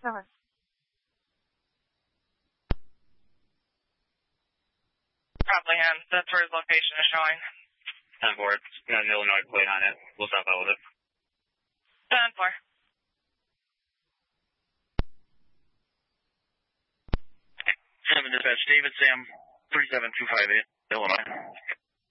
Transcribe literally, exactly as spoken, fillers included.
Over. Probably him. That's where his location is showing. ten four. It's got an Illinois plate on it. We'll stop out with it. ten four. seven dispatch, David Sam, three seven two five eight, Illinois.